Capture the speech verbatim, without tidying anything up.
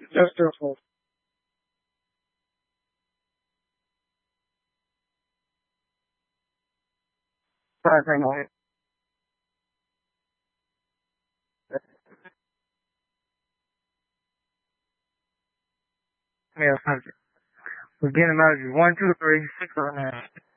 That's their fault. Right, right now. Yeah, we're getting out of one, two, three, six, seven, eight.